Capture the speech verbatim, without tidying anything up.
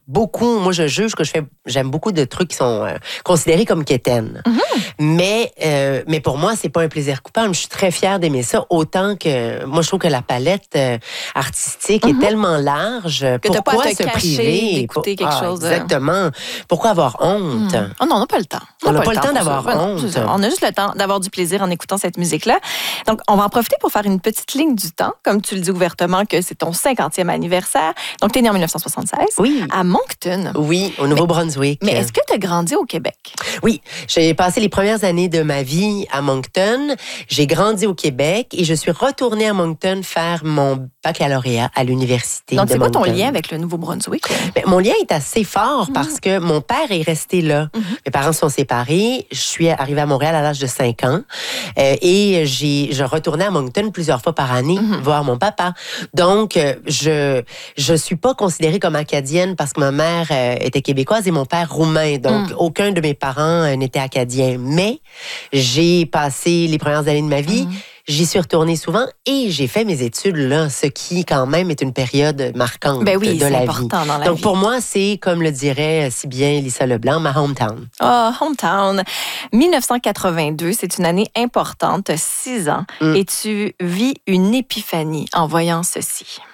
beaucoup, moi je juge que je fais, j'aime beaucoup de trucs qui sont euh, considérés comme quétaines. Mm-hmm. Mais, euh, mais pour moi, c'est pas un plaisir coupable. Je suis très fière d'aimer ça, autant que moi je trouve que la palette euh, artistique mm-hmm. est tellement large. Que pourquoi t'as pas à te se cacher priver d'écouter quelque ah, chose. Exactement. Pourquoi avoir honte? Mm. Oh non, on n'a pas le temps. On n'a pas, pas le temps, temps d'avoir ça. honte. Non, on a juste le temps d'avoir du plaisir en écoutant cette musique-là. Donc, on va en profiter pour faire une petite ligne du temps, comme tu le dis ouvertement que c'est ton cinquantième anniversaire. Donc, tu es né en dix-neuf cent soixante-seize oui. à Moncton. Oui, au Nouveau-Brunswick. Mais, mais est-ce que tu as grandi au Québec? Oui, j'ai passé les premières années de ma vie à Moncton. J'ai grandi au Québec et je suis retournée à Moncton faire mon baccalauréat à l'université Donc, de c'est quoi Moncton. ton lien avec le Nouveau-Brunswick? Ben, mon lien est assez fort mmh. parce que mon père est resté là. Mmh. Mes parents sont séparés. Je suis arrivée à Montréal à l'âge de cinq ans euh, et j'ai, je retournais à Moncton plusieurs fois par année mmh. voir mon papa. Donc, euh, je je suis pas considérée comme acadienne parce que ma mère euh, était québécoise et mon père roumain. Donc, mmh. aucun de mes parents euh, n'était acadien. Mais j'ai passé les premières années de ma vie mmh. J'y suis retournée souvent et j'ai fait mes études là, ce qui quand même est une période marquante ben oui, de la vie. Dans la Donc vie. pour moi, c'est comme le dirait si bien Lisa Leblanc, ma hometown. Oh, hometown. dix-neuf cent quatre-vingt-deux, c'est une année importante, six ans, mm. et tu vis une épiphanie en voyant ceci.